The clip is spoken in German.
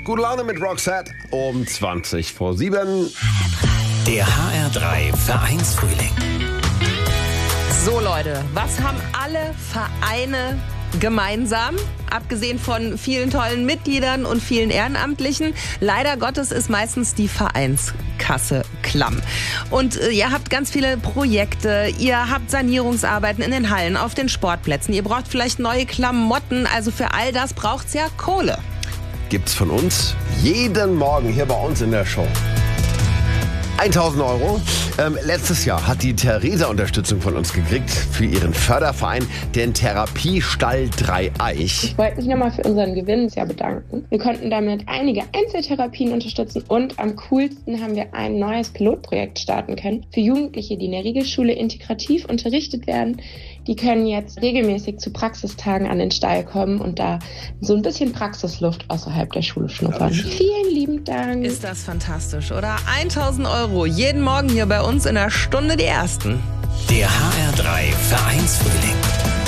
Gute Laune mit Roxette um 20 vor 7. Der HR3 Vereinsfrühling. So Leute, was haben alle Vereine gemeinsam? Abgesehen von vielen tollen Mitgliedern und vielen Ehrenamtlichen. Leider Gottes ist meistens die Vereinskasse klamm. Und ihr habt ganz viele Projekte, ihr habt Sanierungsarbeiten in den Hallen, auf den Sportplätzen. Ihr braucht vielleicht neue Klamotten, also für all das braucht's ja Kohle. Gibt's von uns jeden Morgen hier bei uns in der Show. 1.000 Euro. Letztes Jahr hat die Theresa Unterstützung von uns gekriegt für ihren Förderverein, den Therapiestall Dreieich. Ich wollte mich nochmal für unseren Gewinn dieses Jahr bedanken. Wir konnten damit einige Einzeltherapien unterstützen und am coolsten haben wir ein neues Pilotprojekt starten können für Jugendliche, die in der Regelschule integrativ unterrichtet werden. Die können jetzt regelmäßig zu Praxistagen an den Stall kommen und da so ein bisschen Praxisluft außerhalb der Schule schnuppern. Vielen lieben Dank. Ist das fantastisch, oder? 1.000 Euro jeden Morgen hier bei uns in der Stunde die Ersten. Der HR3 Vereinsfrühling.